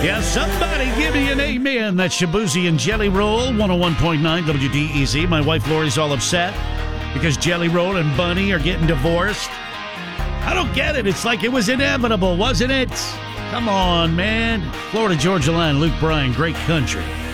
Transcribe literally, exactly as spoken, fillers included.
Yeah, somebody give me an amen. That's Shabuzi and Jelly Roll, one oh one point nine W D E Z. My wife Lori's all upset because Jelly Roll and Bunny are getting divorced. I don't get it. It's like it was inevitable, wasn't it? Come on, man. Florida Georgia Line, Luke Bryan, great country.